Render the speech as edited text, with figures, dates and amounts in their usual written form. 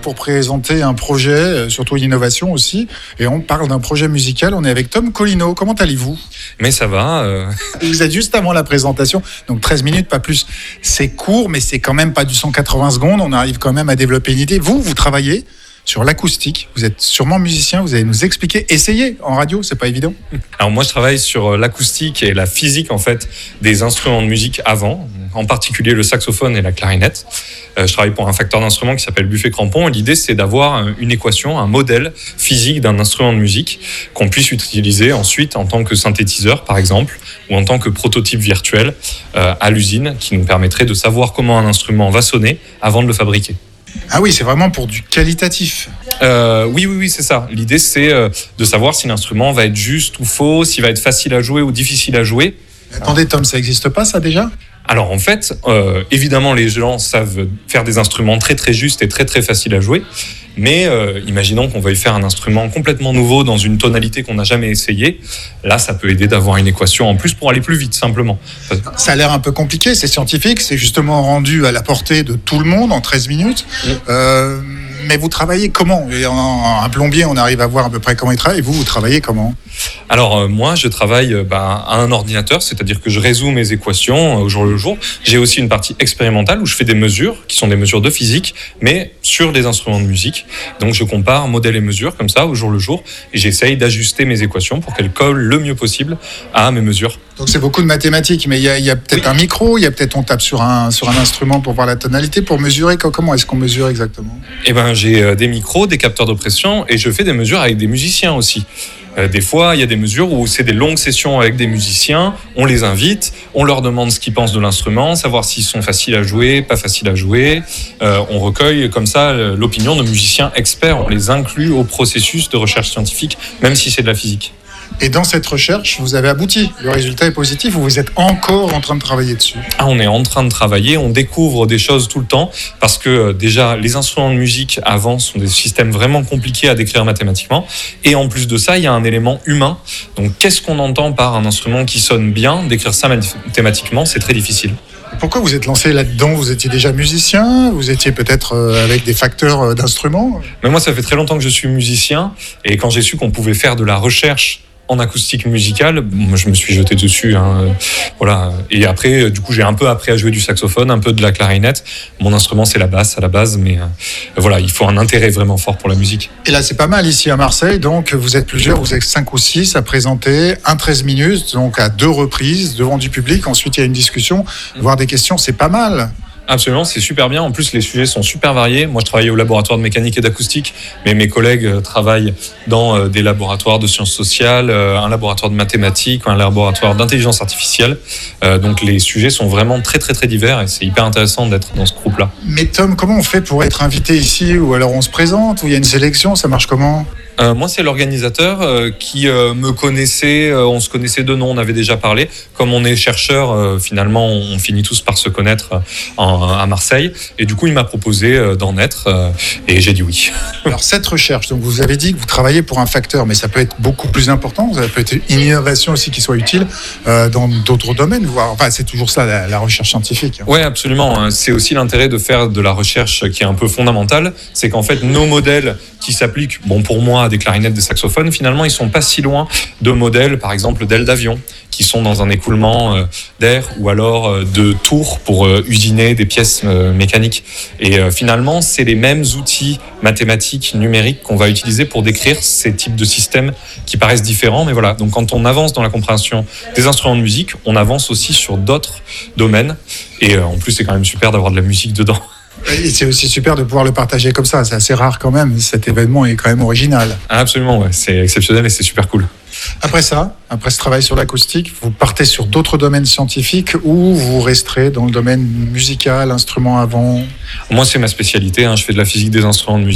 pour présenter un projet, surtout une innovation aussi. Et on parle d'un projet musical. On est avec Tom Colino. Comment allez-vous ? Mais ça va. Vous êtes juste avant la présentation, donc 13 minutes, pas plus. C'est court, mais c'est quand même pas du 180 secondes. On arrive quand même à développer une idée. Vous travaillez sur l'acoustique. Vous êtes sûrement musicien, vous allez nous expliquer. Essayez en radio, c'est pas évident. Alors moi, je travaille sur l'acoustique et la physique en fait des instruments de musique avant, en particulier le saxophone et la clarinette. Je travaille pour un facteur d'instrument qui s'appelle Buffet Crampon. Et l'idée, c'est d'avoir une équation, un modèle physique d'un instrument de musique qu'on puisse utiliser ensuite en tant que synthétiseur, par exemple, ou en tant que prototype virtuel à l'usine, qui nous permettrait de savoir comment un instrument va sonner avant de le fabriquer. Ah oui, c'est vraiment pour du qualitatif. Oui, c'est ça. L'idée, c'est de savoir si l'instrument va être juste ou faux, s'il va être facile à jouer ou difficile à jouer. Attendez, Tom, ça n'existe pas, ça, déjà ? Alors en fait, évidemment, les gens savent faire des instruments très très justes et très très faciles à jouer. Mais imaginons qu'on veuille faire un instrument complètement nouveau dans une tonalité qu'on n'a jamais essayé. Là, ça peut aider d'avoir une équation en plus pour aller plus vite, simplement. Ça a l'air un peu compliqué, c'est scientifique, c'est justement rendu à la portée de tout le monde en 13 minutes. Mais vous travaillez comment ? Un plombier, on arrive à voir à peu près comment il travaille. Et vous travaillez comment ? Alors moi, je travaille à un ordinateur, c'est-à-dire que je résous mes équations au jour le jour. J'ai aussi une partie expérimentale où je fais des mesures, qui sont des mesures de physique, mais sur des instruments de musique. Donc je compare modèle et mesure comme ça au jour le jour, et j'essaye d'ajuster mes équations pour qu'elles collent le mieux possible à mes mesures. Donc c'est beaucoup de mathématiques, mais il y a peut-être un micro, il y a peut-être on tape sur un instrument pour voir la tonalité, pour mesurer. Comment est-ce qu'on mesure exactement ? Eh ben j'ai des micros, des capteurs de pression, et je fais des mesures avec des musiciens aussi. Des fois, il y a des mesures où c'est des longues sessions avec des musiciens, on les invite, on leur demande ce qu'ils pensent de l'instrument, savoir s'ils sont faciles à jouer, pas faciles à jouer. On recueille comme ça l'opinion de musiciens experts, on les inclut au processus de recherche scientifique, même si c'est de la physique. Et dans cette recherche, vous avez abouti. Le résultat est positif ou vous êtes encore en train de travailler dessus ? On est en train de travailler, on découvre des choses tout le temps parce que déjà, les instruments de musique avant sont des systèmes vraiment compliqués à décrire mathématiquement. Et en plus de ça, il y a un élément humain. Donc, qu'est-ce qu'on entend par un instrument qui sonne bien ? Décrire ça mathématiquement, c'est très difficile. Pourquoi vous êtes lancé là-dedans ? Vous étiez déjà musicien ? Vous étiez peut-être avec des facteurs d'instruments ? Mais moi, ça fait très longtemps que je suis musicien. Et quand j'ai su qu'on pouvait faire de la recherche en acoustique musicale, je me suis jeté dessus. Voilà. Et après, du coup, j'ai un peu appris à jouer du saxophone, un peu de la clarinette. Mon instrument, c'est la basse à la base, mais voilà, il faut un intérêt vraiment fort pour la musique. Et là, c'est pas mal ici à Marseille. Donc, vous êtes plusieurs, vous êtes 5 ou 6 à présenter un 13 minutes, donc à 2 reprises devant du public. Ensuite, il y a une discussion, voire des questions. C'est pas mal. Absolument, c'est super bien. En plus, les sujets sont super variés. Moi, je travaille au laboratoire de mécanique et d'acoustique, mais mes collègues travaillent dans des laboratoires de sciences sociales, un laboratoire de mathématiques, un laboratoire d'intelligence artificielle. Donc, les sujets sont vraiment très, très, très divers et c'est hyper intéressant d'être dans ce groupe-là. Mais Tom, comment on fait pour être invité ici ? Ou alors on se présente ? Ou il y a une sélection ? Ça marche comment ? Moi, c'est l'organisateur qui me connaissait, on se connaissait de nom, on avait déjà parlé. Comme on est chercheur, finalement, on finit tous par se connaître à Marseille. Et du coup, il m'a proposé d'en être et j'ai dit oui. Alors, cette recherche, donc vous avez dit que vous travaillez pour un facteur, mais ça peut être beaucoup plus important. Ça peut être une innovation aussi qui soit utile dans d'autres domaines. Enfin, c'est toujours ça, la recherche scientifique. Oui, absolument. C'est aussi l'intérêt de faire de la recherche qui est un peu fondamentale. C'est qu'en fait, nos modèles qui s'appliquent, pour moi, à des clarinettes, des saxophones, finalement, ils sont pas si loin de modèles, par exemple, d'ailes d'avion, qui sont dans un écoulement d'air ou alors de tours pour usiner des pièces mécaniques. Et finalement, c'est les mêmes outils mathématiques, numériques qu'on va utiliser pour décrire ces types de systèmes qui paraissent différents. Mais voilà, donc quand on avance dans la compréhension des instruments de musique, on avance aussi sur d'autres domaines. Et en plus, c'est quand même super d'avoir de la musique dedans. Et c'est aussi super de pouvoir le partager comme ça. C'est assez rare quand même. Cet événement est quand même original. Absolument, ouais. C'est exceptionnel et c'est super cool. Après ce travail sur l'acoustique, vous partez sur d'autres domaines scientifiques ou vous resterez dans le domaine musical, instrument avant ? Moi, c'est ma spécialité. Je fais de la physique des instruments de musique.